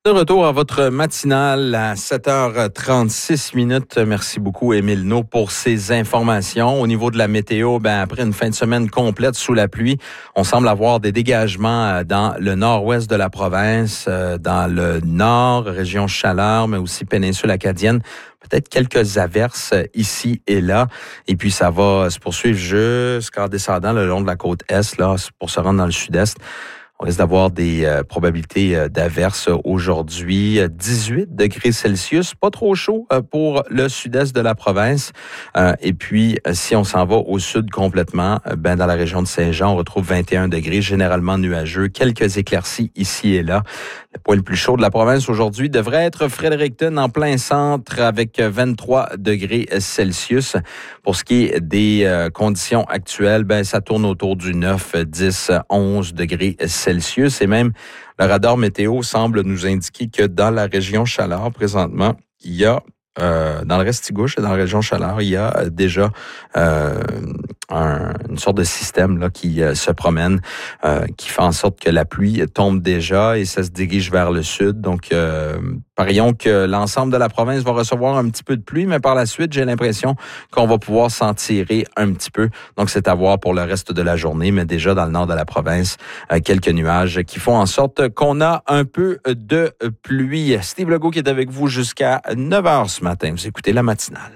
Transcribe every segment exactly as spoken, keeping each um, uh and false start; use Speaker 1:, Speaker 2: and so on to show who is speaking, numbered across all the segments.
Speaker 1: De retour à votre matinale à sept heures trente-six minutes. Merci beaucoup, Émile Naud, pour ces informations. Au niveau de la météo, ben, après une fin de semaine complète sous la pluie, on semble avoir des dégagements dans le nord-ouest de la province, dans le nord, région Chaleur, mais aussi péninsule acadienne. Peut-être quelques averses ici et là. Et puis, ça va se poursuivre jusqu'en descendant le long de la côte est, là, pour se rendre dans le sud-est. On risque d'avoir des euh, probabilités euh, d'averses aujourd'hui. dix-huit degrés Celsius, pas trop chaud euh, pour le sud-est de la province. Euh, et puis, euh, si on s'en va au sud complètement, euh, ben dans la région de Saint-Jean, on retrouve vingt et un degrés, généralement nuageux. Quelques éclaircies ici et là. Le point le plus chaud de la province aujourd'hui devrait être Fredericton en plein centre avec vingt-trois degrés Celsius. Pour ce qui est des euh, conditions actuelles, ben ça tourne autour du neuf, dix, onze degrés Celsius. Et même le radar météo semble nous indiquer que dans la région Chaleur, présentement, il y a, euh, dans le Restigouche et dans la région Chaleur, il y a déjà euh, un, une sorte de système là qui euh, se promène, euh, qui fait en sorte que la pluie tombe déjà et ça se dirige vers le sud. Donc, euh, parions que l'ensemble de la province va recevoir un petit peu de pluie, mais par la suite, j'ai l'impression qu'on va pouvoir s'en tirer un petit peu. Donc, c'est à voir pour le reste de la journée, mais déjà dans le nord de la province, euh, quelques nuages qui font en sorte qu'on a un peu de pluie. Steve Legault qui est avec vous jusqu'à neuf heures ce matin. Vous écoutez la matinale.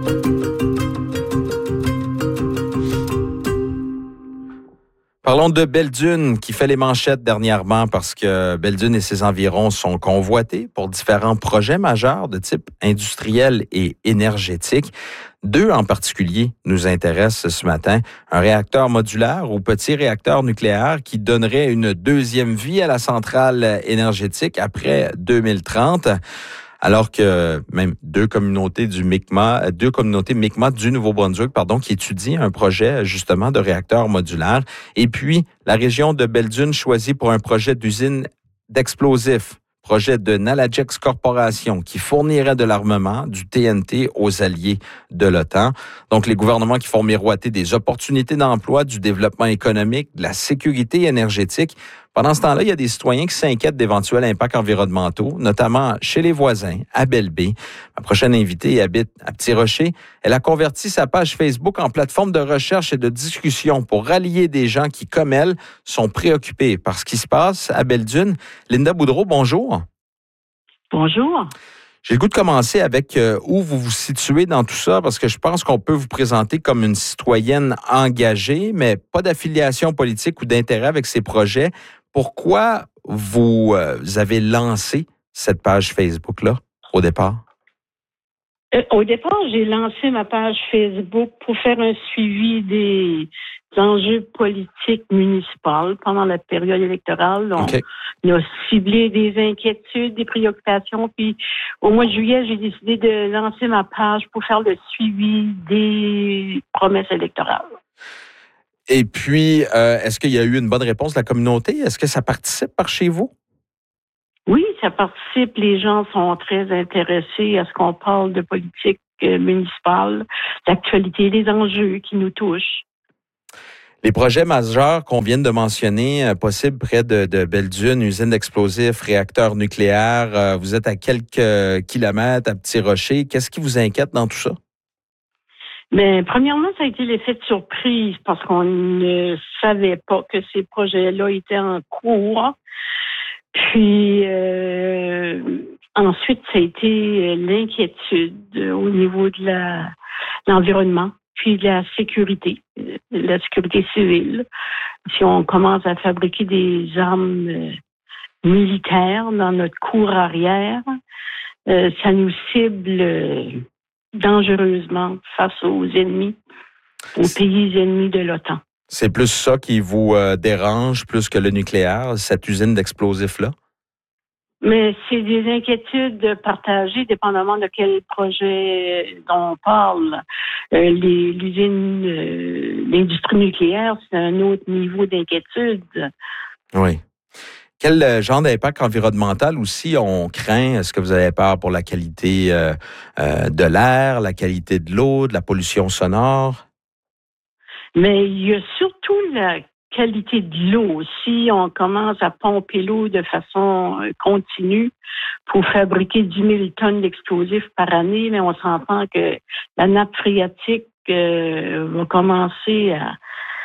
Speaker 1: Parlons de Belledune qui fait les manchettes dernièrement parce que Belledune et ses environs sont convoités pour différents projets majeurs de type industriel et énergétique. Deux en particulier nous intéressent ce matin. Un réacteur modulaire ou petit réacteur nucléaire qui donnerait une deuxième vie à la centrale énergétique après deux mille trente. Alors que même deux communautés du Mi'kmaq, deux communautés Mi'kmaq du Nouveau-Brunswick, pardon, qui étudient un projet justement de réacteur modulaire. Et puis, la région de Belledune choisie pour un projet d'usine d'explosifs, projet de Nalajex Corporation qui fournirait de l'armement, du T N T aux alliés de l'OTAN. Donc, les gouvernements qui font miroiter des opportunités d'emploi, du développement économique, de la sécurité énergétique. Pendant ce temps-là, il y a des citoyens qui s'inquiètent d'éventuels impacts environnementaux, notamment chez les voisins, à Belle-Baie. Ma prochaine invitée habite à Petit-Rocher. Elle a converti sa page Facebook en plateforme de recherche et de discussion pour rallier des gens qui, comme elle, sont préoccupés par ce qui se passe à Belledune. Linda Boudreau, bonjour.
Speaker 2: Bonjour.
Speaker 1: J'ai le goût de commencer avec euh, où vous vous situez dans tout ça, parce que je pense qu'on peut vous présenter comme une citoyenne engagée, mais pas d'affiliation politique ou d'intérêt avec ces projets. Pourquoi vous, euh, vous avez lancé cette page Facebook-là au départ?
Speaker 2: Euh, au départ, j'ai lancé ma page Facebook pour faire un suivi des enjeux politiques municipaux pendant la période électorale. On,
Speaker 1: Okay.
Speaker 2: on a ciblé des inquiétudes, des préoccupations. Puis au mois de juillet, j'ai décidé de lancer ma page pour faire le suivi des promesses électorales.
Speaker 1: Et puis, euh, est-ce qu'il y a eu une bonne réponse de la communauté? Est-ce que ça participe par chez vous?
Speaker 2: Oui, ça participe. Les gens sont très intéressés à ce qu'on parle de politique euh, municipale, d'actualité, des enjeux qui nous touchent.
Speaker 1: Les projets majeurs qu'on vient de mentionner, euh, possibles près de, de Belledune, usine d'explosifs, réacteur nucléaire, euh, vous êtes à quelques kilomètres à Petit-Rocher. Qu'est-ce qui vous inquiète dans tout ça?
Speaker 2: Mais premièrement, ça a été l'effet de surprise parce qu'on ne savait pas que ces projets-là étaient en cours. Puis euh, ensuite, ça a été l'inquiétude au niveau de la, l'environnement, puis de la sécurité, de la sécurité civile. Si on commence à fabriquer des armes euh, militaires dans notre cour arrière, euh, ça nous cible euh, dangereusement face aux ennemis, aux pays ennemis de l'OTAN.
Speaker 1: C'est plus ça qui vous euh, dérange plus que le nucléaire, cette usine d'explosifs-là?
Speaker 2: Mais c'est des inquiétudes partagées, dépendamment de quel projet dont on parle. Euh, les, l'usine, euh, l'industrie nucléaire, c'est un autre niveau d'inquiétude.
Speaker 1: Oui. Quel genre d'impact environnemental aussi on craint? Est-ce que vous avez peur pour la qualité euh, euh, de l'air, la qualité de l'eau, de la pollution sonore?
Speaker 2: Mais il y a surtout la qualité de l'eau. Si on commence à pomper l'eau de façon continue pour fabriquer dix mille tonnes d'explosifs par année, mais on s'entend que la nappe phréatique euh, va commencer à,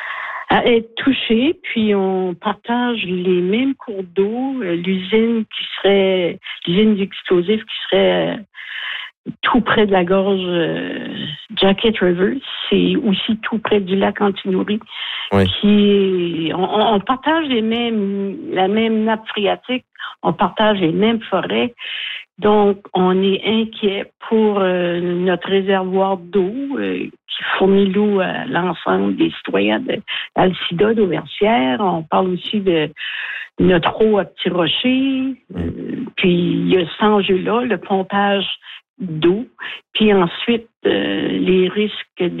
Speaker 2: à être touchée, puis on partage les mêmes cours d'eau. L'usine qui serait, l'usine d'explosifs qui serait euh, tout près de la gorge euh, Jacket River, c'est aussi tout près du lac Antinori. Oui. Qui est, on, on partage les mêmes, la même nappe phréatique, on partage les mêmes forêts, donc on est inquiet pour euh, notre réservoir d'eau euh, qui fournit l'eau à l'ensemble des citoyens de l'Alcida, d'Auvergnères. On parle aussi de notre eau à Petit Rocher, euh, puis il y a cet enjeu-là, le pompage d'eau, puis ensuite euh, les risques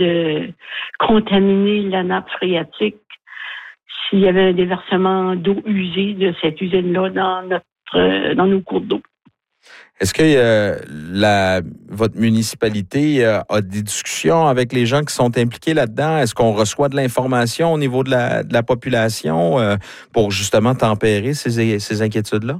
Speaker 2: de contaminer la nappe phréatique s'il y avait un déversement d'eau usée de cette usine-là dans notre euh, dans nos cours d'eau.
Speaker 1: Est-ce que euh, la votre municipalité euh, a des discussions avec les gens qui sont impliqués là-dedans? Est-ce qu'on reçoit de l'information au niveau de la, de la population euh, pour justement tempérer ces, ces inquiétudes-là?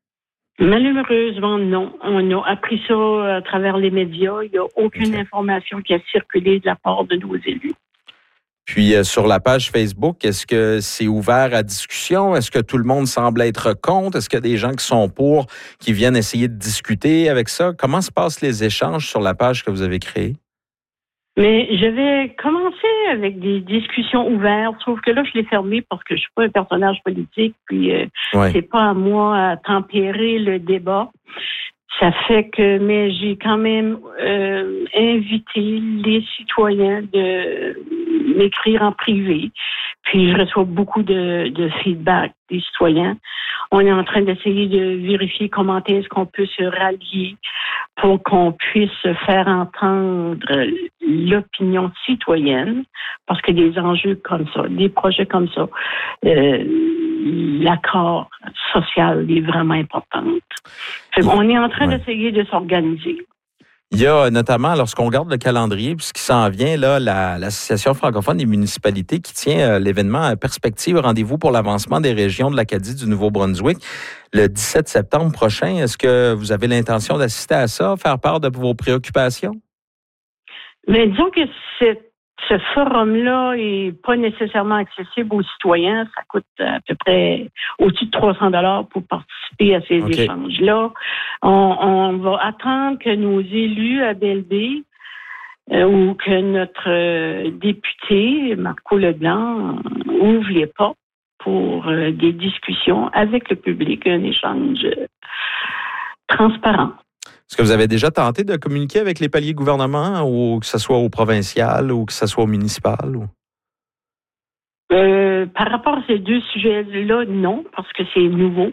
Speaker 2: Malheureusement, non. On a appris ça à travers les médias. Il n'y a aucune okay. information qui a circulé de la part de nos élus.
Speaker 1: Puis, euh, sur la page Facebook, est-ce que c'est ouvert à discussion? Est-ce que tout le monde semble être contre? Est-ce qu'il y a des gens qui sont pour, qui viennent essayer de discuter avec ça? Comment se passent les échanges sur la page que vous avez créée?
Speaker 2: Mais je vais commencer avec des discussions ouvertes, sauf que là, je l'ai fermé parce que je suis pas un personnage politique, puis euh, ouais. c'est pas à moi à tempérer le débat. Ça fait que, mais j'ai quand même euh, invité les citoyens de m'écrire en privé. Puis je reçois beaucoup de, de feedback des citoyens. On est en train d'essayer de vérifier comment est-ce qu'on peut se rallier pour qu'on puisse faire entendre l'opinion citoyenne, parce que des enjeux comme ça, des projets comme ça, euh, l'accord social est vraiment important. On est en train ouais. d'essayer de s'organiser.
Speaker 1: Il y a notamment, lorsqu'on regarde le calendrier, puis ce qui s'en vient, là, la, l'Association francophone des municipalités qui tient euh, l'événement Perspective, rendez-vous pour l'avancement des régions de l'Acadie du Nouveau-Brunswick, le dix-sept septembre prochain. Est-ce que vous avez l'intention d'assister à ça, faire part de vos préoccupations?
Speaker 2: Mais disons que c'est Ce forum-là est pas nécessairement accessible aux citoyens. Ça coûte à peu près au-dessus de trois cents dollars pour participer à ces okay. échanges-là. On, on va attendre que nos élus à Belle-Baie euh, ou que notre euh, député, Marco Leblanc, ouvre les portes pour euh, des discussions avec le public, un échange euh, transparent.
Speaker 1: Est-ce que vous avez déjà tenté de communiquer avec les paliers gouvernement, ou que ce soit au provincial ou que ce soit au municipal? Ou?
Speaker 2: Euh, par rapport à ces deux sujets-là, non, parce que c'est nouveau.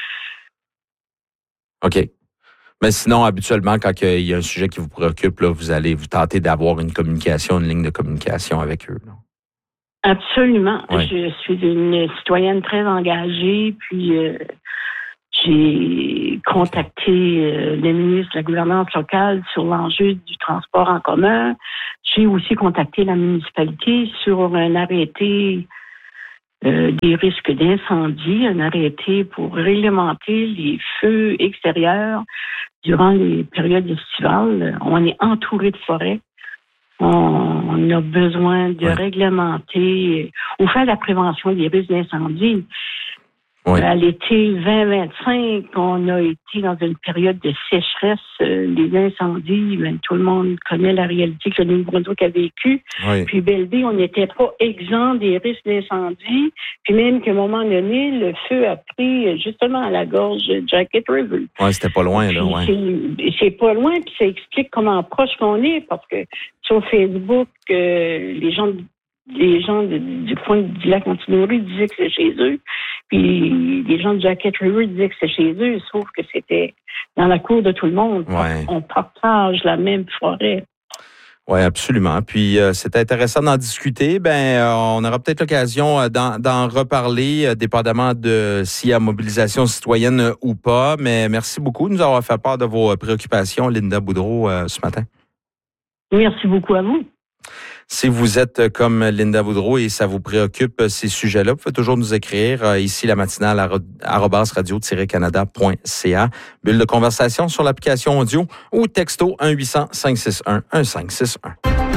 Speaker 1: OK. Mais sinon, habituellement, quand il y a un sujet qui vous préoccupe, là, vous allez vous tenter d'avoir une communication, une ligne de communication avec eux. Là.
Speaker 2: Absolument. Ouais. Je suis une citoyenne très engagée, puis... Euh, J'ai contacté euh, le ministre de la Gouvernance locale sur l'enjeu du transport en commun. J'ai aussi contacté la municipalité sur un arrêté euh, des risques d'incendie, un arrêté pour réglementer les feux extérieurs durant les périodes estivales. On est entouré de forêts. On a besoin de ouais. réglementer ou faire la prévention des risques d'incendie. Oui. À l'été vingt vingt-cinq, on a été dans une période de sécheresse. Euh, les incendies, ben, tout le monde connaît la réalité que le Nouveau-Brunswick a vécue. Oui. Puis Belle-Baie, on n'était pas exempt des risques d'incendie. Puis même qu'à un moment donné, le feu a pris justement à la gorge Jacket River.
Speaker 1: Oui, c'était pas loin, là, ouais.
Speaker 2: C'est, c'est pas loin, puis ça explique comment proche qu'on est, parce que sur Facebook, euh, les gens... Les gens de, du coin du lac Antinori disaient que c'est chez eux. Puis les gens de Jacket River disaient que c'est chez eux, sauf que c'était dans la cour de tout le monde.
Speaker 1: Ouais.
Speaker 2: On partage la même forêt.
Speaker 1: Oui, absolument. Puis euh, c'est intéressant d'en discuter. Ben, euh, on aura peut-être l'occasion euh, d'en, d'en reparler, euh, dépendamment de s'il y a mobilisation citoyenne euh, ou pas. Mais merci beaucoup de nous avoir fait part de vos préoccupations, Linda Boudreau, euh, ce matin.
Speaker 2: Merci beaucoup à vous.
Speaker 1: Si vous êtes comme Linda Boudreau et ça vous préoccupe ces sujets-là, vous pouvez toujours nous écrire ici la matinale arobase radio-canada point c a. Bulle de conversation sur l'application audio ou texto un huit cents cinq six un un cinq six un.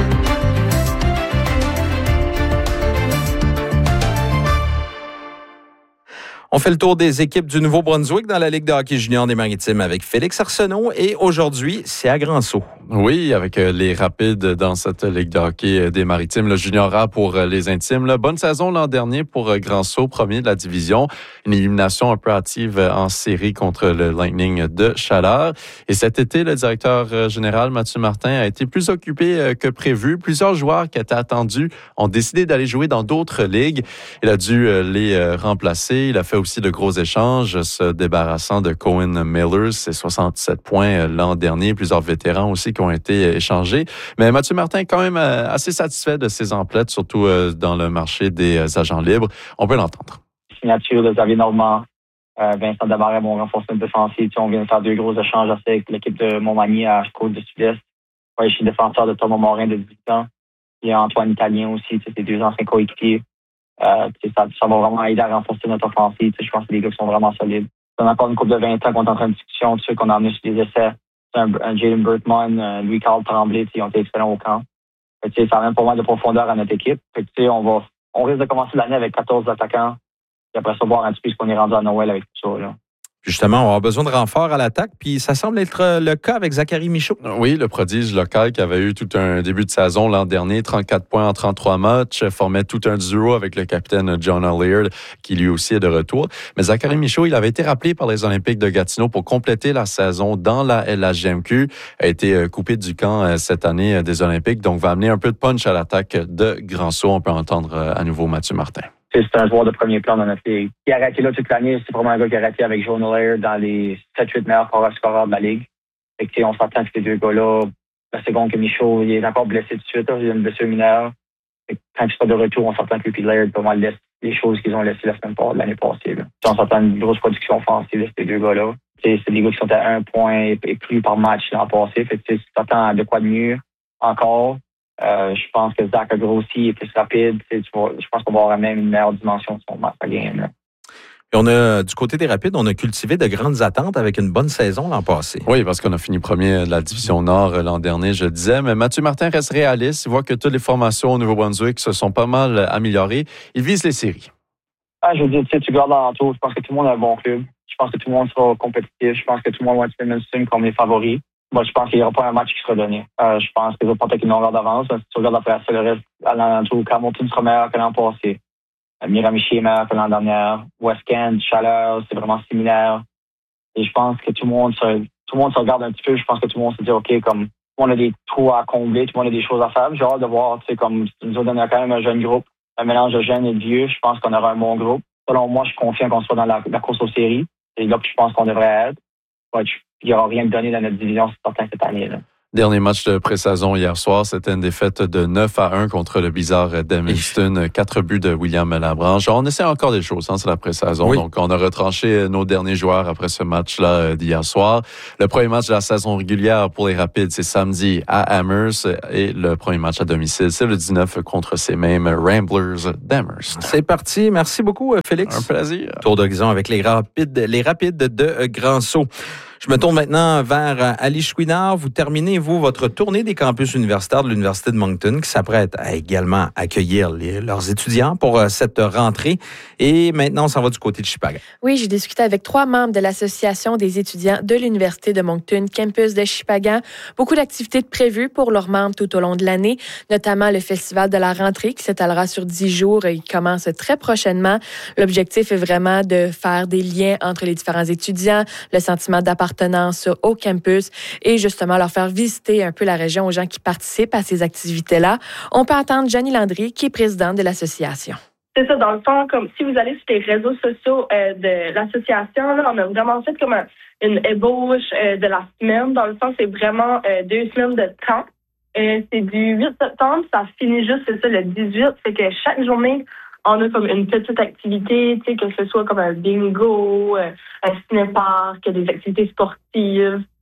Speaker 1: On fait le tour des équipes du Nouveau-Brunswick dans la Ligue de hockey junior des Maritimes avec Félix Arsenault et aujourd'hui, c'est à Grand-Sault.
Speaker 3: Oui, avec les Rapides dans cette Ligue de hockey des Maritimes, le junior A pour les intimes. Là, bonne saison l'an dernier pour Grand-Sault, premier de la division. Une élimination un peu hâtive en série contre le Lightning de Chaleur. Et cet été, le directeur général Mathieu Martin a été plus occupé que prévu. Plusieurs joueurs qui étaient attendus ont décidé d'aller jouer dans d'autres ligues. Il a dû les remplacer. Il a fait aussi de gros échanges, se débarrassant de Cohen Miller, c'est soixante-sept points l'an dernier, plusieurs vétérans aussi qui ont été échangés. Mais Mathieu Martin est quand même assez satisfait de ses emplettes, surtout dans le marché des agents libres. On peut l'entendre.
Speaker 4: Signature de Xavier Normand, euh, Vincent Demaret, mon renforcement défensif. On vient de faire deux gros échanges avec l'équipe de Montmagny à Côte de Sud-Est. Ouais, je suis défenseur de Thomas Morin de dix-huit ans. Il y a Antoine Italien aussi, c'est deux anciens coéquipiers. Euh, ça, ça va vraiment aider à renforcer notre offensive. Je pense que les gars qui sont vraiment solides. On a encore une couple de vingt ans qu'on est en train de discussion de ceux qu'on a amenés sur des essais. Un, un Jaden Bertman, un Louis-Carl Tremblay, ils ont été excellents au camp. Fait, ça amène pas mal de profondeur à notre équipe. Fait, on, va, on risque de commencer l'année avec quatorze attaquants. Et après ça, voir un petit peu ce qu'on est rendu à Noël avec tout ça. Là.
Speaker 1: Justement, on va avoir besoin de renfort à l'attaque, puis ça semble être le cas avec Zachary Michaud.
Speaker 3: Oui, le prodige local qui avait eu tout un début de saison l'an dernier, trente-quatre points en trente-trois matchs, formait tout un duo avec le capitaine John O'Leary, qui lui aussi est de retour. Mais Zachary Michaud, il avait été rappelé par les Olympiques de Gatineau pour compléter la saison dans la L H G M Q, a été coupé du camp cette année des Olympiques, donc va amener un peu de punch à l'attaque de Grand-Sault. On peut entendre à nouveau Mathieu Martin.
Speaker 4: C'est un joueur de premier plan dans notre ligue. Il a arrêté là toute l'année. C'est vraiment un gars qui a arrêté avec John O'Leary dans les sept huit meilleurs scoreurs de la ligue. Fait que, on s'attend que ces deux gars-là, la seconde que Michaud, il est encore blessé tout de suite. Là, il a une blessure mineure. Fait que, quand il sera de retour, on s'attend que lui et Laird pas mal laisse les choses qu'ils ont laissées la semaine passée, l'année passée. Là. On s'attend à une grosse production offensive de ces deux gars-là. C'est des gars qui sont à un point et plus par match l'an passé. Fait que, tu t'attends à de quoi de mieux encore. Euh, je pense que Zach a grossi, il est plus rapide. Tu vois, je pense qu'on va avoir même une meilleure dimension de son match à game. Là.
Speaker 1: Et on a, du côté des Rapides, on a cultivé de grandes attentes avec une bonne saison l'an passé.
Speaker 3: Oui, parce qu'on a fini premier de la division Nord l'an dernier, je disais. Mais Mathieu Martin reste réaliste. Il voit que toutes les formations au Nouveau-Brunswick se sont pas mal améliorées. Il vise les séries.
Speaker 4: Ah, je veux dire, tu sais, tu regardes l'entour. Je pense que tout le monde a un bon club. Je pense que tout le monde sera compétitif. Je pense que tout le monde va être Edmundston comme les favoris. Moi, je pense qu'il n'y aura pas un match qui sera donné. Euh, je pense que peut-être une longueur d'avance. Si tu regardes après ça, le reste, à l'entour, Hamilton sera meilleur que l'an passé. Euh, Miramichi est meilleur que l'an dernier. West Kent, Chaleur, c'est vraiment similaire. Et je pense que tout le monde se, tout le monde se regarde un petit peu. Je pense que tout le monde se dit, OK, comme, tout le monde a des trous à combler, tout le monde a des choses à faire. J'ai hâte de voir, tu sais, comme, nous autres, on a quand même un jeune groupe, un mélange de jeunes et de vieux. Je pense qu'on aura un bon groupe. Selon moi, je suis confiant qu'on soit dans la, la course aux séries. C'est là que je pense qu'on devrait être. Ouais, il n'y aura rien de donné dans notre division, c'est certain, cette année. Là.
Speaker 3: Dernier match de pré-saison hier soir, c'était une défaite de neuf à un contre le Bizarre d'Edmundston. Quatre buts de William Labranche. On essaie encore des choses, hein, c'est la pré-saison. Oui. Donc, on a retranché nos derniers joueurs après ce match-là d'hier soir. Le premier match de la saison régulière pour les Rapides, c'est samedi à Amherst. Et le premier match à domicile, c'est le dix-neuf contre ces mêmes Ramblers d'Amherst.
Speaker 1: C'est parti. Merci beaucoup, Félix.
Speaker 3: Un plaisir.
Speaker 1: Tour d'horizon avec les Rapides, les Rapides de Grand-Sault. Je me tourne maintenant vers Ali Chouinard. Vous terminez, vous, votre tournée des campus universitaires de l'Université de Moncton qui s'apprête à également accueillir les, leurs étudiants pour euh, cette rentrée. Et maintenant, on s'en va du côté de Shippagan.
Speaker 5: Oui, j'ai discuté avec trois membres de l'Association des étudiants de l'Université de Moncton, campus de Shippagan. Beaucoup d'activités prévues pour leurs membres tout au long de l'année, notamment le Festival de la rentrée qui s'étalera sur dix jours et qui commence très prochainement. L'objectif est vraiment de faire des liens entre les différents étudiants, le sentiment d'appartenance au campus et justement leur faire visiter un peu la région aux gens qui participent à ces activités-là. On peut entendre Jenny Landry, qui est présidente de l'association.
Speaker 6: C'est ça, dans le fond, comme si vous allez sur les réseaux sociaux euh, de l'association, là, on a vraiment fait comme un, une ébauche euh, de la semaine. Dans le sens, c'est vraiment euh, deux semaines de temps. Euh, c'est du huit septembre, ça finit juste, c'est ça, le dix-huit. C'est que chaque journée, on a comme une petite activité, tu sais, que ce soit comme un bingo, euh, un ciné-parc, des activités sportives.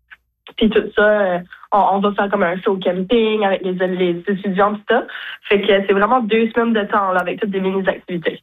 Speaker 6: Puis tout ça, euh, on, on va faire comme un show camping avec les, les étudiants, tout ça. Fait que c'est vraiment deux semaines de temps là, avec toutes des mini-activités.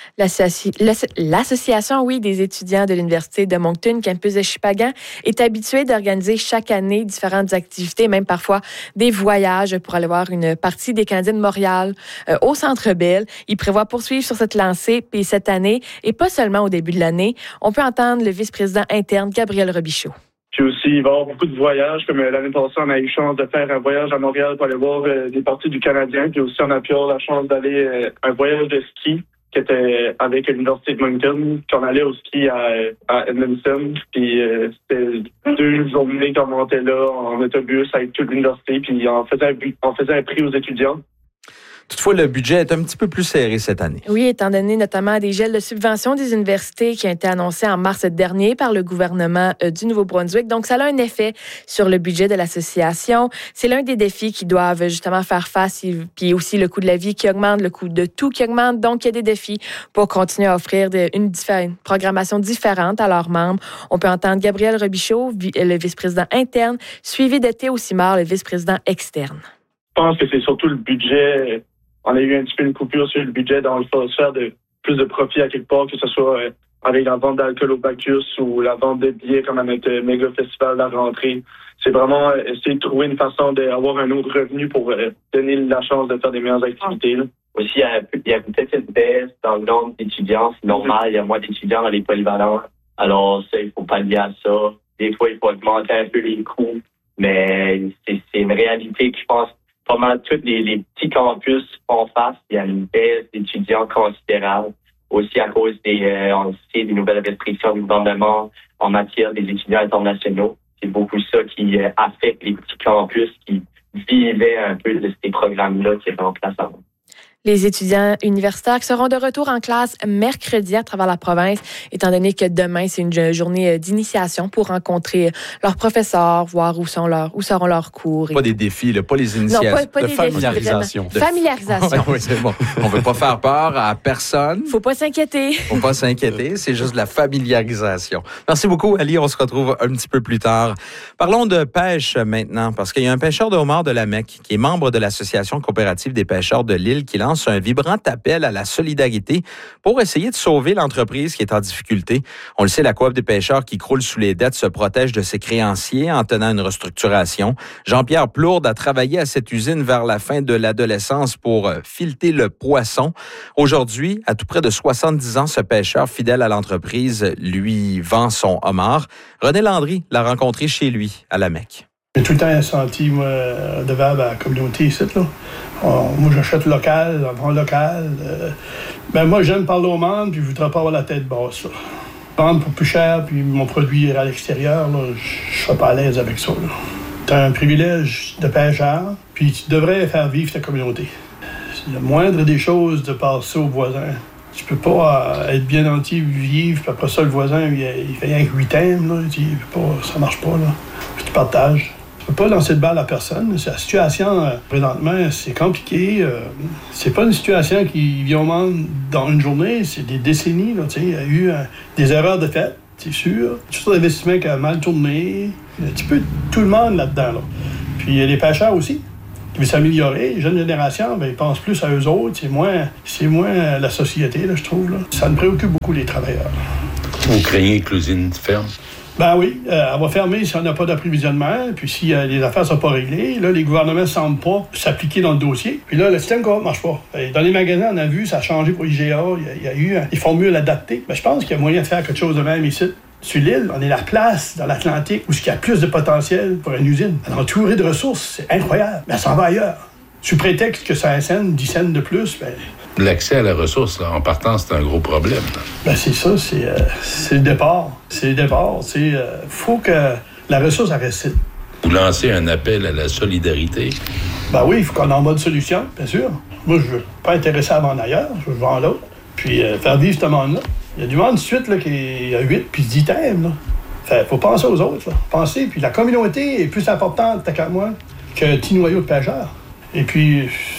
Speaker 5: L'association, oui, des étudiants de l'Université de Moncton, campus de Shippagan, est habituée d'organiser chaque année différentes activités, même parfois des voyages pour aller voir une partie des Canadiens de Montréal euh, au Centre Bell. Ils prévoient poursuivre sur cette lancée, puis cette année, et pas seulement au début de l'année. On peut entendre le vice-président interne, Gabriel Robichaud.
Speaker 7: Puis aussi, il va y avoir beaucoup de voyages. Comme l'année passée, on a eu chance de faire un voyage à Montréal pour aller voir euh, des parties du Canadien. Puis aussi, on a pu avoir la chance d'aller euh, un voyage de ski qui était avec l'Université de Moncton, qu'on allait au ski à, à Edmonton. Puis euh, c'était deux journées qu'on montait là en autobus avec toute l'université. Puis on faisait un, on faisait un prix aux étudiants.
Speaker 1: Toutefois, le budget est un petit peu plus serré cette année.
Speaker 5: Oui, étant donné notamment des gels de subventions des universités qui ont été annoncés en mars dernier par le gouvernement du Nouveau-Brunswick. Donc, ça a un effet sur le budget de l'association. C'est l'un des défis qui doivent justement faire face, puis aussi le coût de la vie qui augmente, le coût de tout qui augmente. Donc, il y a des défis pour continuer à offrir une, une programmation différente à leurs membres. On peut entendre Gabriel Robichaud, le vice-président interne, suivi de Théo Simard, le vice-président externe.
Speaker 7: Je pense que c'est surtout le budget. On a eu un petit peu une coupure sur le budget dans le faut se faire de plus de profit à quelque part, que ce soit euh, avec la vente d'alcool au Bacchus ou la vente de billets comme à notre méga festival de la rentrée. C'est vraiment euh, essayer de trouver une façon d'avoir un autre revenu pour euh, donner la chance de faire des meilleures activités. Là.
Speaker 8: Aussi, il y a, il y a peut-être une baisse dans le nombre d'étudiants. C'est normal, il y a moins d'étudiants dans les polyvalents. Alors ça, il faut pallier à ça. Des fois, il faut augmenter un peu les coûts, mais c'est, c'est une réalité que je pense pas mal tous les, les petits campus font face. Il y a une baisse d'étudiants considérable. Aussi à cause des, euh, on sait, des nouvelles restrictions du gouvernement en matière des étudiants internationaux. C'est beaucoup ça qui euh, affecte les petits campus qui vivaient un peu de ces programmes-là qui remplacent avant.
Speaker 5: Les étudiants universitaires qui seront de retour en classe mercredi à travers la province, étant donné que demain, c'est une journée d'initiation pour rencontrer leurs professeurs, voir où sont leurs, où seront leurs cours.
Speaker 1: Pas des défis, là, pas les initiations.
Speaker 5: Non, pas, pas
Speaker 1: de
Speaker 5: des
Speaker 1: familiarisation.
Speaker 5: Défis, de familiarisation.
Speaker 1: Oui, c'est bon. On ne veut pas faire peur à personne.
Speaker 5: Faut pas s'inquiéter.
Speaker 1: Faut pas s'inquiéter, c'est juste de la familiarisation. Merci beaucoup, Ali. On se retrouve un petit peu plus tard. Parlons de pêche maintenant, parce qu'il y a un pêcheur de homard de la Mecque qui est membre de l'Association coopérative des pêcheurs de l'île qui lance un vibrant appel à la solidarité pour essayer de sauver l'entreprise qui est en difficulté. On le sait, la Coop des pêcheurs qui croule sous les dettes se protège de ses créanciers en tenant une restructuration. Jean-Pierre Plourde a travaillé à cette usine vers la fin de l'adolescence pour fileter le poisson. Aujourd'hui, à tout près de soixante-dix ans, ce pêcheur fidèle à l'entreprise lui vend son homard. René Landry l'a rencontré chez lui, à la Mecque.
Speaker 9: J'ai tout le temps senti, moi, redevable à la communauté ici, là. On, moi, j'achète local, on vend local. Euh, ben moi, j'aime parler aux membres, puis je ne voudrais pas avoir la tête basse, là. Vendre pour plus cher, puis mon produit à l'extérieur, là, je ne serais pas à l'aise avec ça, là. Tu as un privilège de pêcheur, puis tu devrais faire vivre ta communauté. C'est le moindre des choses de passer aux voisins. Tu peux pas euh, être bien entier, vivre, puis après ça, le voisin, il, il fait rien que huit thèmes, là. Il peut pas, ça marche pas, là. Puis tu partages. Tu peux pas lancer de balle à personne. La situation, euh, présentement, c'est compliqué. Euh, c'est pas une situation qui vient au monde dans une journée, c'est des décennies, là, tu sais. Il y a eu euh, des erreurs de fait, c'est sûr. Tout l'investissement qui a mal tourné. Il y a un petit peu tout le monde là-dedans, là. Puis il y a les pêcheurs aussi qui veulent s'améliorer. Les jeunes générations, ben, ils pensent plus à eux autres. C'est moins, c'est moins la société, là, je trouve, là. Ça me préoccupe beaucoup, les travailleurs.
Speaker 10: Vous craignez que l'usine ferme?
Speaker 9: Ben oui, euh, elle va fermer si on n'a pas d'approvisionnement, puis si euh, les affaires ne sont pas réglées. Là, les gouvernements ne semblent pas s'appliquer dans le dossier. Puis là, le système ne marche pas. Dans les magasins, on a vu, ça a changé pour I G A. Il y a, il y a eu des formules adaptées. Mais je pense qu'il y a moyen de faire quelque chose de même ici. Sur l'île, on est la place dans l'Atlantique où il y a plus de potentiel pour une usine. Elle est entourée de ressources, c'est incroyable. Mais elle s'en va ailleurs. Sous prétexte que ça a un cent, dix cents de plus, ben...
Speaker 10: L'accès à la ressource, là, en partant, c'est un gros problème.
Speaker 9: Ben c'est ça, c'est, euh, c'est le départ. C'est le départ. Il euh, faut que la ressource reste.
Speaker 10: Vous lancez un appel à la solidarité?
Speaker 9: Ben oui, il faut qu'on envoie de solutions, bien sûr. Moi, je ne veux pas intéresser à vendre ailleurs, je veux vendre l'autre. Puis euh, faire vivre ce monde-là. Il y a du monde de suite là, qui a huit puis dix thèmes. Il faut penser aux autres. Là. Penser. Puis la communauté est plus importante, t'as qu'à moi, qu'un petit noyau de pêcheurs. Et puis,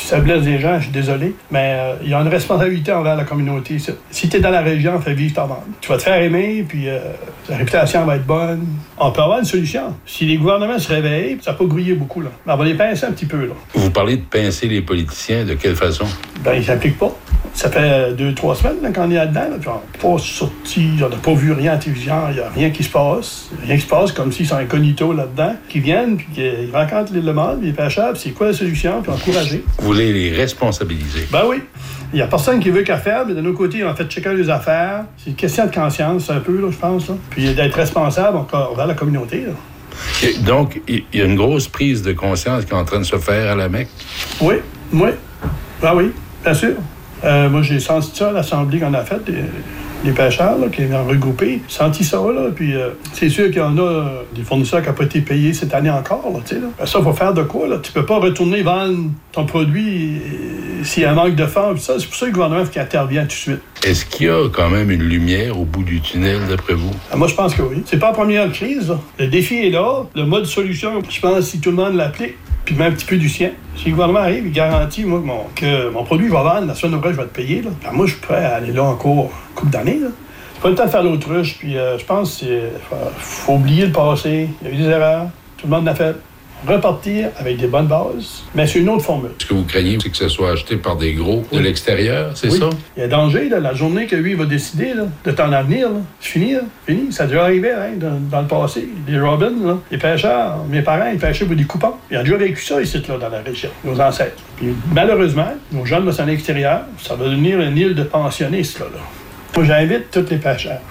Speaker 9: ça blesse des gens, je suis désolé, mais euh, il y a une responsabilité envers la communauté. Si tu es dans la région, fais vivre ta vente. Tu vas te faire aimer, puis euh, la réputation va être bonne. On peut avoir une solution. Si les gouvernements se réveillent, ça peut grouiller beaucoup, là. Mais on va les pincer un petit peu, là.
Speaker 10: Vous parlez de pincer les politiciens, de quelle façon?
Speaker 9: Ben, ils s'appliquent pas. Ça fait deux, trois semaines là, qu'on est là-dedans. Là, puis on n'a pas sorti, on n'a pas vu rien à la télévision, il n'y a rien qui se passe. Rien qui se passe, comme s'ils sont incognito là-dedans, qui viennent, puis qu'ils rencontrent le monde, les pêcheurs, puis c'est quoi la solution, puis encourager.
Speaker 10: Vous voulez les responsabiliser?
Speaker 9: Ben oui. Il n'y a personne qui veut qu'à faire, mais de notre côté, on fait checker les affaires. C'est une question de conscience, un peu, là, je pense. Là. Puis d'être responsable encore envers la communauté. Là.
Speaker 10: Et donc, il y a une grosse prise de conscience qui est en train de se faire à la Mecque?
Speaker 9: Oui, oui. Ben oui, bien sûr. Euh, moi, j'ai senti ça à l'assemblée qu'on a faite, des, des pêcheurs là, qui ont regroupé. J'ai senti ça, là. Puis euh, c'est sûr qu'il y en a euh, des fournisseurs qui n'ont pas été payés cette année encore, là, tu sais, là. Ben, ça, il faut faire de quoi, là? Tu peux pas retourner vendre ton produit euh, s'il y a un manque de fonds, puis ça. C'est pour ça que le gouvernement qui intervient tout de suite.
Speaker 10: Est-ce qu'il y a quand même une lumière au bout du tunnel, d'après vous?
Speaker 9: Ah, moi, je pense que oui. C'est pas la première crise, là. Le défi est là. Le mode solution, je pense, si tout le monde l'applique, puis même un petit peu du sien. Si le gouvernement arrive, il garantit moi, mon, que mon produit va vendre, la semaine d'après, je vais te payer. Là. Ben, moi, je suis prêt à aller là encore une couple d'années. Là. C'est pas le temps de faire l'autruche, puis euh, je pense qu'il faut oublier le passé. Il y a eu des erreurs, tout le monde l'a fait. Repartir avec des bonnes bases, mais c'est une autre formule.
Speaker 10: Ce que vous craignez, c'est que ce soit acheté par des gros oui. de l'extérieur, c'est
Speaker 9: oui.
Speaker 10: ça?
Speaker 9: Il y a danger, là, la journée que lui il va décider là, de t'en avenir, là. C'est fini, là. Fini. Ça a déjà arrivé hein, dans, dans le passé. Les Robins, là, les pêcheurs, mes parents, ils pêchaient pour des coupons. Ils ont déjà vécu ça ici, là, dans la région, nos ancêtres. Puis malheureusement, nos jeunes là, sont à l'extérieur, ça va devenir une île de pensionnistes. Là, là. Moi, j'invite tous les pêcheurs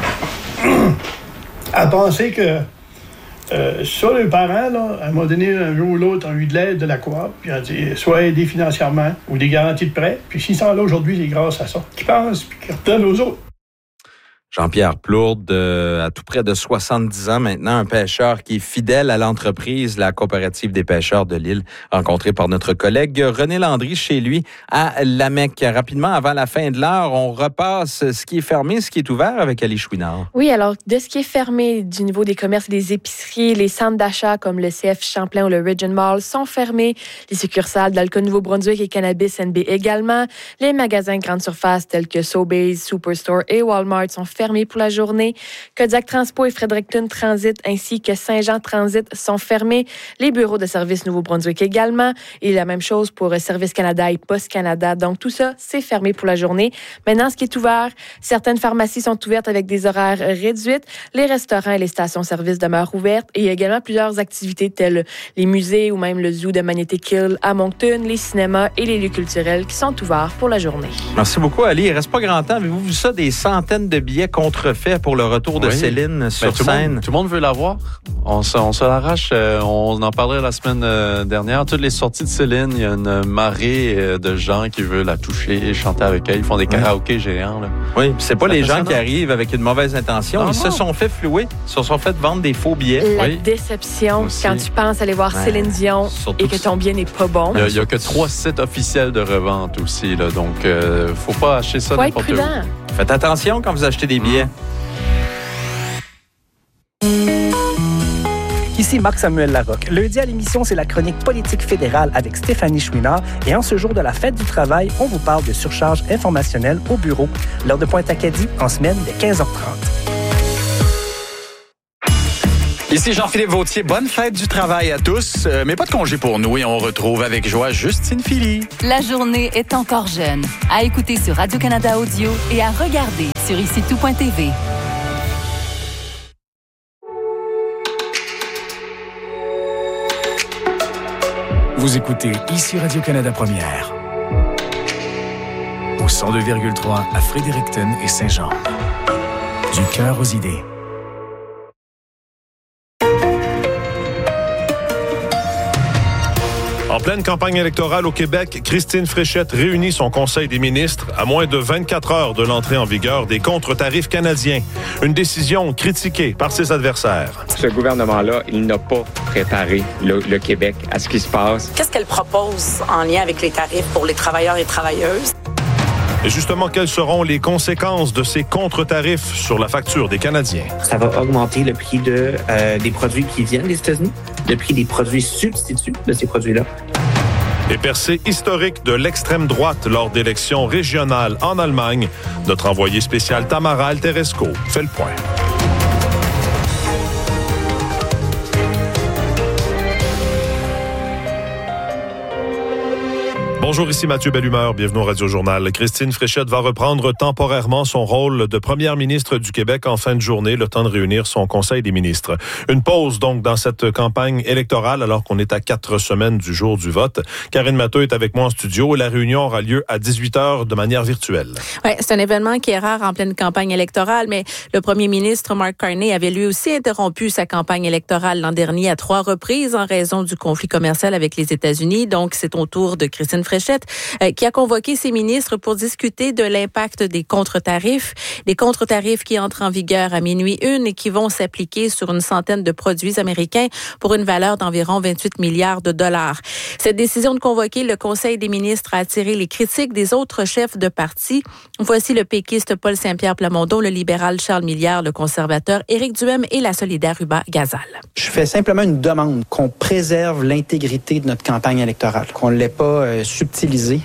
Speaker 9: à penser que Euh, ça, les parents, là, à un moment donné, un jour ou l'autre, ont eu de l'aide de la coop, puis ont dit soit aidés financièrement ou des garanties de prêt. Puis s'ils sont là aujourd'hui, c'est grâce à ça. Qu'ils pensent puis qu'ils redonnent aux autres.
Speaker 1: Jean-Pierre Plourde, euh, à tout près de soixante-dix ans maintenant, un pêcheur qui est fidèle à l'entreprise, la coopérative des pêcheurs de l'île, rencontré par notre collègue René Landry chez lui à La Mecque. Rapidement, avant la fin de l'heure, on repasse ce qui est fermé, ce qui est ouvert avec Ali Chouinard.
Speaker 5: Oui, alors, de ce qui est fermé du niveau des commerces et des épiceries, les centres d'achat comme le C F Champlain ou le Regent Mall sont fermés. Les succursales d'Alcoa Nouveau-Brunswick et Cannabis N B également. Les magasins de grande surface tels que Sobeys, Superstore et Walmart sont fermés pour la journée. Kodiak Transpo et Fredericton Transit ainsi que Saint-Jean Transit sont fermés. Les bureaux de Service Nouveau-Brunswick également. Et la même chose pour Service Canada et Post Canada. Donc tout ça, c'est fermé pour la journée. Maintenant, ce qui est ouvert, certaines pharmacies sont ouvertes avec des horaires réduits. Les restaurants et les stations-service demeurent ouvertes. Et il y a également plusieurs activités telles les musées ou même le zoo de Magnetic Hill à Moncton, les cinémas et les lieux culturels qui sont ouverts pour la journée.
Speaker 1: Merci beaucoup, Ali. Il reste pas grand temps. Avez-vous vu ça? Des centaines de billets contrefaits pour le retour de oui. Céline sur
Speaker 3: ben, tout
Speaker 1: scène.
Speaker 3: Monde, tout le monde veut la voir. On se, on se l'arrache. Euh, on en parlait la semaine euh, dernière. Toutes les sorties de Céline, il y a une marée euh, de gens qui veulent la toucher, chanter avec elle. Ils font des karaokés oui. géants. Là.
Speaker 1: Oui, c'est pas les gens qui arrivent avec une mauvaise intention. Non, Ils non. se sont fait flouer. Ils se sont fait vendre des faux billets.
Speaker 5: La
Speaker 1: oui.
Speaker 5: déception Aussi. Quand tu penses aller voir ouais. Céline Dion Surtout et que ton billet n'est pas bon.
Speaker 3: Il n'y a, a que trois sites officiels de revente aussi. Là, donc, euh, faut pas acheter ça
Speaker 5: faut
Speaker 3: n'importe
Speaker 5: être prudent.
Speaker 3: où.
Speaker 1: Faites attention quand vous achetez des billets. Mmh.
Speaker 11: Ici Marc-Samuel Larocque. Lundi à l'émission, c'est la chronique politique fédérale avec Stéphanie Chouinard. Et en ce jour de la fête du travail, on vous parle de surcharge informationnelle au bureau. L'heure de pointe Acadie, en semaine, dès quinze heures trente.
Speaker 12: Ici Jean-Philippe Vautier. Bonne fête du travail à tous, euh, mais pas de congé pour nous et on retrouve avec joie Justine Philly.
Speaker 13: La journée est encore jeune. À écouter sur Radio-Canada Audio et à regarder sur ici tout point t v.
Speaker 14: Vous écoutez ici Radio-Canada Première. Au cent deux virgule trois à Fredericton et Saint-Jean. Du cœur aux idées.
Speaker 15: En pleine campagne électorale au Québec, Christine Fréchette réunit son conseil des ministres à moins de vingt-quatre heures de l'entrée en vigueur des contre-tarifs canadiens. Une décision critiquée par ses adversaires.
Speaker 16: Ce gouvernement-là, il n'a pas préparé le, le Québec à ce qui se passe.
Speaker 17: Qu'est-ce qu'elle propose en lien avec les tarifs pour les travailleurs et travailleuses?
Speaker 15: Et justement, quelles seront les conséquences de ces contre-tarifs sur la facture des Canadiens?
Speaker 18: Ça va augmenter le prix de, euh, des produits qui viennent des États-Unis, le prix des produits substituts de ces produits-là.
Speaker 15: Et percée historique de l'extrême droite lors d'élections régionales en Allemagne. Notre envoyé spécial Tamara Alteresco fait le point. Bonjour, ici Mathieu Bellumeur. Bienvenue au Radio Journal. Christine Fréchette va reprendre temporairement son rôle de première ministre du Québec en fin de journée, le temps de réunir son Conseil des ministres. Une pause donc dans cette campagne électorale alors qu'on est à quatre semaines du jour du vote. Karine Matteux est avec moi en studio et la réunion aura lieu à dix-huit heures de manière virtuelle.
Speaker 19: Oui, c'est un événement qui est rare en pleine campagne électorale, mais le premier ministre Mark Carney avait lui aussi interrompu sa campagne électorale l'an dernier à trois reprises en raison du conflit commercial avec les États-Unis. Donc, c'est au tour de Christine Fréchette euh, qui a convoqué ses ministres pour discuter de l'impact des contre-tarifs. Des contre-tarifs qui entrent en vigueur à minuit une et qui vont s'appliquer sur une centaine de produits américains pour une valeur d'environ vingt-huit milliards de dollars. Cette décision de convoquer le Conseil des ministres a attiré les critiques des autres chefs de parti. Voici le péquiste Paul Saint-Pierre Plamondon, le libéral Charles Milliard, le conservateur Éric Duhem et la solidaire Ruba Gazal.
Speaker 20: Je fais simplement une demande qu'on préserve l'intégrité de notre campagne électorale, qu'on ne l'ait pas euh, subtilisée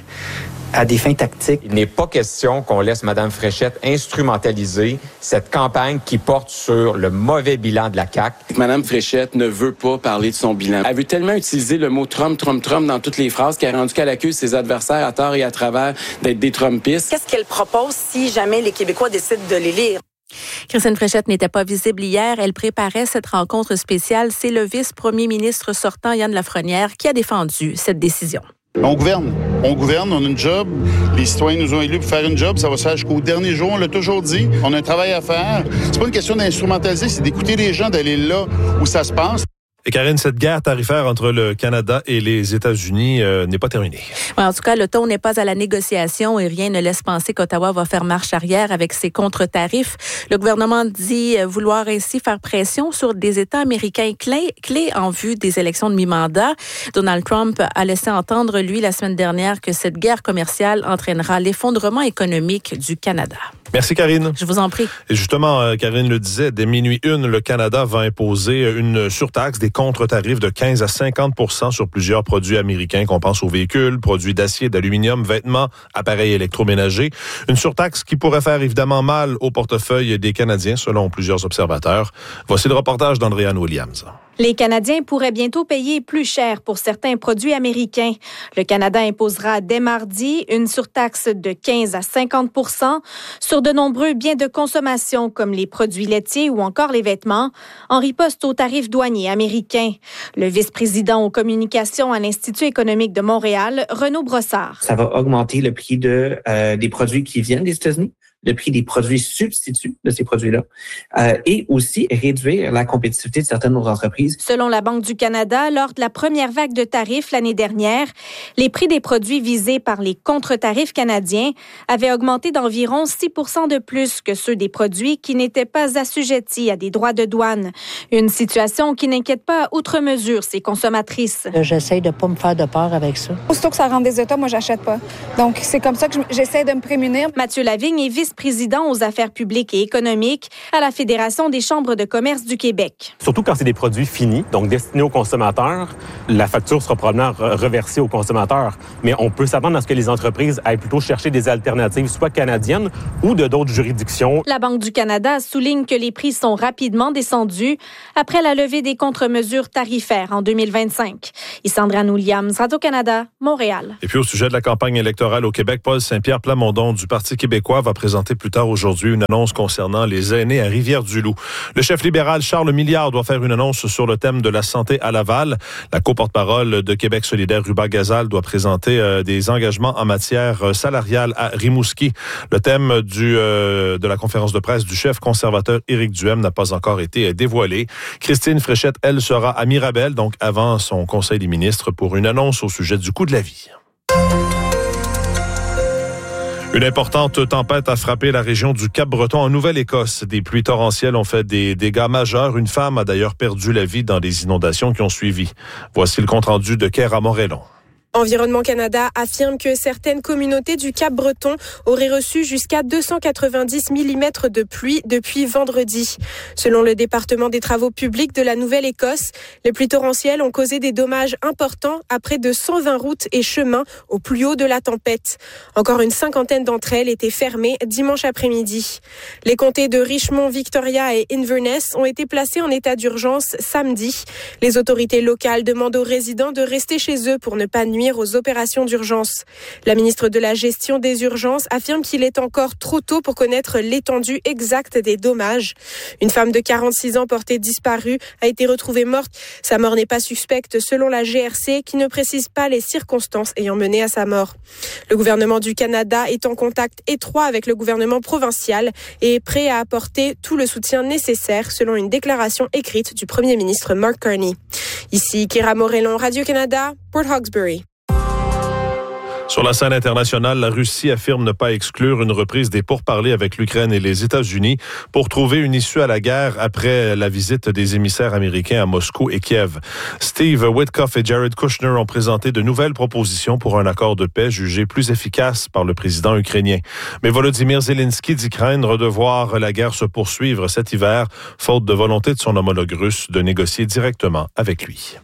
Speaker 20: à des fins tactiques.
Speaker 16: Il n'est pas question qu'on laisse Mme Fréchette instrumentaliser cette campagne qui porte sur le mauvais bilan de la C A Q.
Speaker 21: Mme Fréchette ne veut pas parler de son bilan. Elle veut tellement utiliser le mot Trump, Trump, Trump dans toutes les phrases qu'elle a rendu qu'elle accuse ses adversaires à tort et à travers d'être des Trumpistes.
Speaker 17: Qu'est-ce qu'elle propose si jamais les Québécois décident de les lire?
Speaker 19: Christine Fréchette n'était pas visible hier. Elle préparait cette rencontre spéciale. C'est le vice-premier ministre sortant, Yann Lafrenière, qui a défendu cette décision.
Speaker 22: On gouverne. On gouverne, on a une job. Les citoyens nous ont élus pour faire une job. Ça va se faire jusqu'au dernier jour. On l'a toujours dit. On a un travail à faire. C'est pas une question d'instrumentaliser, c'est d'écouter les gens, d'aller là où ça se passe.
Speaker 15: Et Karine, cette guerre tarifaire entre le Canada et les États-Unis euh, n'est pas terminée.
Speaker 19: Ouais, en tout cas, le ton n'est pas à la négociation et rien ne laisse penser qu'Ottawa va faire marche arrière avec ses contre-tarifs. Le gouvernement dit vouloir ainsi faire pression sur des États américains clés, clés en vue des élections de mi-mandat. Donald Trump a laissé entendre, lui, la semaine dernière, que cette guerre commerciale entraînera l'effondrement économique du Canada.
Speaker 15: Merci, Karine.
Speaker 19: Je vous en prie.
Speaker 15: Et justement, Karine le disait, dès minuit une, le Canada va imposer une surtaxe, des contre-tarifs de quinze à cinquante pour cent sur plusieurs produits américains, qu'on pense aux véhicules, produits d'acier, d'aluminium, vêtements, appareils électroménagers. Une surtaxe qui pourrait faire évidemment mal au portefeuille des Canadiens, selon plusieurs observateurs. Voici le reportage d'Andréane Williams.
Speaker 23: Les Canadiens pourraient bientôt payer plus cher pour certains produits américains. Le Canada imposera dès mardi une surtaxe de quinze à cinquante pour cent sur de nombreux biens de consommation comme les produits laitiers ou encore les vêtements, en riposte aux tarifs douaniers américains. Le vice-président aux communications à l'Institut économique de Montréal, Renaud Brossard.
Speaker 18: Ça va augmenter le prix de, euh, des produits qui viennent des États-Unis, le prix des produits substituts de ces produits-là, euh, et aussi réduire la compétitivité de certaines autres entreprises.
Speaker 23: Selon la Banque du Canada, lors de la première vague de tarifs l'année dernière, les prix des produits visés par les contre-tarifs canadiens avaient augmenté d'environ six pour cent de plus que ceux des produits qui n'étaient pas assujettis à des droits de douane. Une situation qui n'inquiète pas outre mesure ces consommatrices.
Speaker 24: J'essaie de ne pas me faire de peur avec ça.
Speaker 25: Aussitôt que ça rentre des États, moi, j'achète pas. Donc, c'est comme ça que j'essaie de me prémunir.
Speaker 23: Mathieu Lavigne est vice président aux affaires publiques et économiques à la Fédération des chambres de commerce du Québec.
Speaker 26: Surtout quand c'est des produits finis, donc destinés aux consommateurs, la facture sera probablement reversée aux consommateurs. Mais on peut s'attendre à ce que les entreprises aillent plutôt chercher des alternatives, soit canadiennes ou de d'autres juridictions.
Speaker 23: La Banque du Canada souligne que les prix sont rapidement descendus après la levée des contre-mesures tarifaires en deux mille vingt-cinq. Isandrane Williams, Radio-Canada, Montréal.
Speaker 15: Et puis au sujet de la campagne électorale au Québec, Paul Saint-Pierre Plamondon du Parti québécois va présenter plus tard aujourd'hui une annonce concernant les aînés à Rivière-du-Loup. Le chef libéral Charles Milliard doit faire une annonce sur le thème de la santé à Laval. La co-porte-parole de Québec solidaire, Ruba Gazal, doit présenter euh, des engagements en matière salariale à Rimouski. Le thème du, euh, de la conférence de presse du chef conservateur Éric Duhem n'a pas encore été dévoilé. Christine Fréchette, elle, sera à Mirabel, donc avant son conseil des ministres, pour une annonce au sujet du coût de la vie. Une importante tempête a frappé la région du Cap-Breton en Nouvelle-Écosse. Des pluies torrentielles ont fait des dégâts majeurs. Une femme a d'ailleurs perdu la vie dans les inondations qui ont suivi. Voici le compte-rendu de Kéra Morellon.
Speaker 2: Environnement Canada affirme que certaines communautés du Cap-Breton auraient reçu jusqu'à deux cent quatre-vingt-dix millimètres de pluie depuis vendredi. Selon le département des travaux publics de la Nouvelle-Écosse, les pluies torrentielles ont causé des dommages importants à près de cent vingt routes et chemins au plus haut de la tempête. Encore une cinquantaine d'entre elles étaient fermées dimanche après-midi. Les comtés de Richmond, Victoria et Inverness ont été placés en état d'urgence samedi. Les autorités locales demandent aux résidents de rester chez eux pour ne pas nuire aux opérations d'urgence. La ministre de la Gestion des urgences affirme qu'il est encore trop tôt pour connaître l'étendue exacte des dommages. Une femme de quarante-six ans portée disparue a été retrouvée morte. Sa mort n'est pas suspecte selon la G R C qui ne précise pas les circonstances ayant mené à sa mort. Le gouvernement du Canada est en contact étroit avec le gouvernement provincial et est prêt à apporter tout le soutien nécessaire selon une déclaration écrite du premier ministre Mark Carney. Ici Kira Morellon, Radio-Canada, Port Hawkesbury.
Speaker 15: Sur la scène internationale, la Russie affirme ne pas exclure une reprise des pourparlers avec l'Ukraine et les États-Unis pour trouver une issue à la guerre après la visite des émissaires américains à Moscou et Kiev. Steve Witkoff et Jared Kushner ont présenté de nouvelles propositions pour un accord de paix jugé plus efficace par le président ukrainien. Mais Volodymyr Zelensky dit craindre de voir la guerre se poursuivre cet hiver, faute de volonté de son homologue russe de négocier directement avec lui.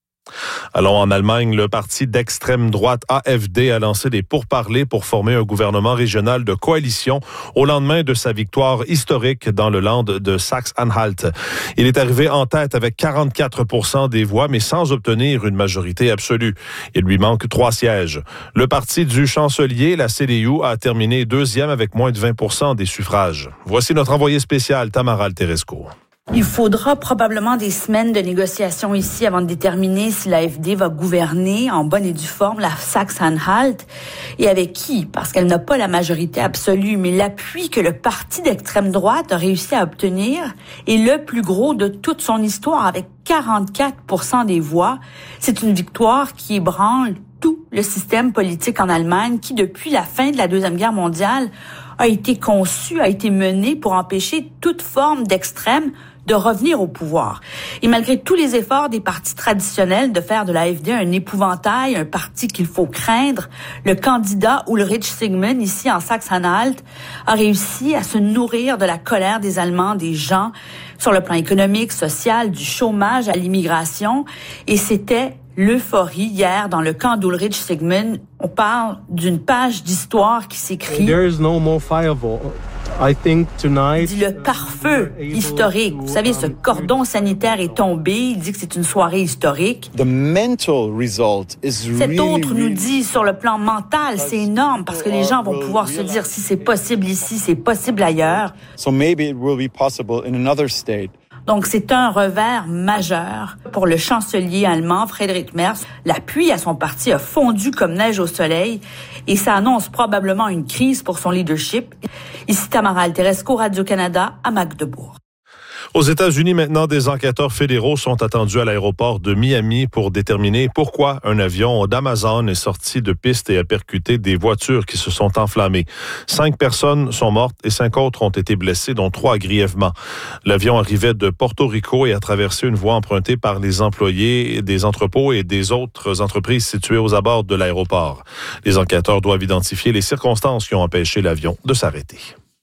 Speaker 15: Allons en Allemagne, le parti d'extrême droite A F D a lancé des pourparlers pour former un gouvernement régional de coalition au lendemain de sa victoire historique dans le land de Saxe-Anhalt. Il est arrivé en tête avec quarante-quatre pour cent des voix, mais sans obtenir une majorité absolue. Il lui manque trois sièges. Le parti du chancelier, la C D U, a terminé deuxième avec moins de vingt pour cent des suffrages. Voici notre envoyé spécial, Tamara Teresco.
Speaker 4: Il faudra probablement des semaines de négociations ici avant de déterminer si l'A F D va gouverner en bonne et due forme la Saxe-Anhalt et avec qui, parce qu'elle n'a pas la majorité absolue, mais l'appui que le parti d'extrême droite a réussi à obtenir est le plus gros de toute son histoire avec quarante-quatre pour cent des voix. C'est une victoire qui ébranle tout le système politique en Allemagne qui, depuis la fin de la Deuxième Guerre mondiale, a été conçu, a été mené pour empêcher toute forme d'extrême de revenir au pouvoir. Et malgré tous les efforts des partis traditionnels de faire de l'A F D un épouvantail, un parti qu'il faut craindre, le candidat Ulrich Sigmund, ici en Saxe-Anhalt, a réussi à se nourrir de la colère des Allemands, des gens, sur le plan économique, social, du chômage à l'immigration. Et c'était l'euphorie hier dans le camp d'Ulrich Sigmund. On parle d'une page d'histoire qui s'écrit.
Speaker 6: There is no more fireball. I think tonight,
Speaker 4: il dit le pare-feu historique. Vous savez, ce cordon sanitaire est tombé. Il dit que c'est une soirée historique.
Speaker 7: The mental result is
Speaker 4: Cet
Speaker 7: really,
Speaker 4: autre nous
Speaker 7: really...
Speaker 4: dit sur le plan mental, c'est énorme parce que les gens vont pouvoir se dire si c'est possible ici, c'est possible ailleurs.
Speaker 7: So maybe it will be possible in another state.
Speaker 4: Donc, c'est un revers majeur pour le chancelier allemand Friedrich Merz. L'appui à son parti a fondu comme neige au soleil et ça annonce probablement une crise pour son leadership. Ici Tamara Teresco, Radio-Canada, à Magdebourg.
Speaker 15: Aux États-Unis, maintenant, des enquêteurs fédéraux sont attendus à l'aéroport de Miami pour déterminer pourquoi un avion d'Amazon est sorti de piste et a percuté des voitures qui se sont enflammées. Cinq personnes sont mortes et cinq autres ont été blessées, dont trois grièvement. L'avion arrivait de Porto Rico et a traversé une voie empruntée par les employés des entrepôts et des autres entreprises situées aux abords de l'aéroport. Les enquêteurs doivent identifier les circonstances qui ont empêché l'avion de s'arrêter.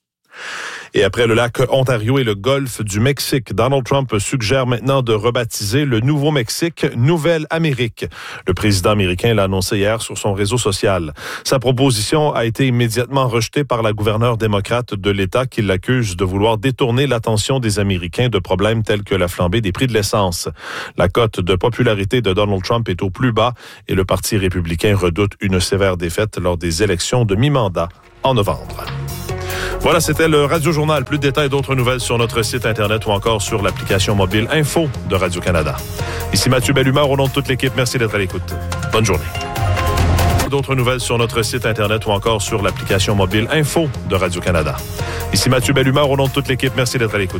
Speaker 15: Et après le lac Ontario et le golfe du Mexique, Donald Trump suggère maintenant de rebaptiser le Nouveau-Mexique Nouvelle-Amérique. Le président américain l'a annoncé hier sur son réseau social. Sa proposition a été immédiatement rejetée par la gouverneure démocrate de l'État qui l'accuse de vouloir détourner l'attention des Américains de problèmes tels que la flambée des prix de l'essence. La cote de popularité de Donald Trump est au plus bas et le Parti républicain redoute une sévère défaite lors des élections de mi-mandat en novembre. Voilà, c'était le Radio-Journal. Plus de détails et d'autres nouvelles sur notre site Internet ou encore sur l'application mobile Info de Radio-Canada. Ici Mathieu Bellumeur, au nom de toute l'équipe, merci d'être à l'écoute. Bonne journée. D'autres nouvelles sur notre site Internet ou encore sur l'application mobile Info de Radio-Canada. Ici Mathieu Bellumeur, au nom de toute l'équipe, merci d'être à l'écoute.